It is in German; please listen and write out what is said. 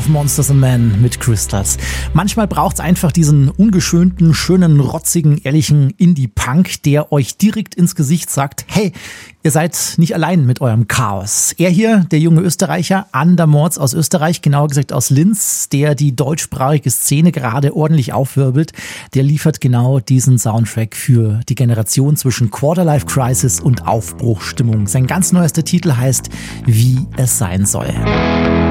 Monsters and Men mit Crystals. Manchmal braucht's einfach diesen ungeschönten, schönen, rotzigen, ehrlichen Indie-Punk, der euch direkt ins Gesicht sagt, hey, ihr seid nicht allein mit eurem Chaos. Er hier, der junge Österreicher, Andermords aus Österreich, genauer gesagt aus Linz, der die deutschsprachige Szene gerade ordentlich aufwirbelt, der liefert genau diesen Soundtrack für die Generation zwischen Quarterlife Crisis und Aufbruchstimmung. Sein ganz neuester Titel heißt Wie es sein soll.